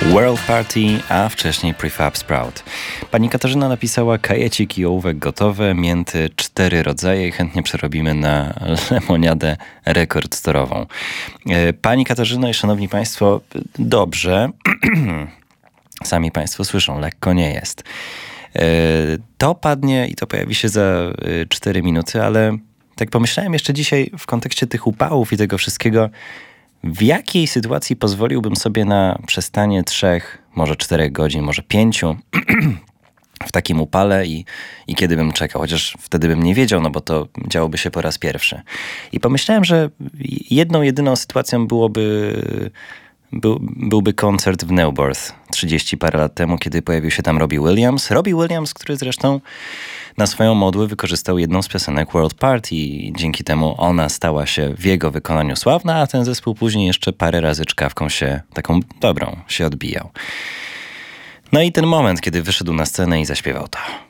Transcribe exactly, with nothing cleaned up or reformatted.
World Party, a wcześniej Prefab Sprout. Pani Katarzyna napisała: kajecik i ołówek gotowe, mięty cztery rodzaje i chętnie przerobimy na lemoniadę rekord storową. Pani Katarzyno i szanowni państwo, dobrze. Sami państwo słyszą, lekko nie jest. To padnie i to pojawi się za cztery minuty, ale tak pomyślałem jeszcze dzisiaj w kontekście tych upałów i tego wszystkiego, w jakiej sytuacji pozwoliłbym sobie na przestanie trzech, może czterech godzin, może pięciu w takim upale i, i kiedy bym czekał, chociaż wtedy bym nie wiedział, no bo to działoby się po raz pierwszy. I pomyślałem, że jedną, jedyną sytuacją byłoby, był, byłby koncert w Neuburth trzydzieści parę lat temu, kiedy pojawił się tam Robbie Williams. Robbie Williams, który zresztą na swoją modłę wykorzystał jedną z piosenek World Party i dzięki temu ona stała się w jego wykonaniu sławna, a ten zespół później jeszcze parę razy czkawką się, taką dobrą, się odbijał. No i ten moment, kiedy wyszedł na scenę i zaśpiewał to.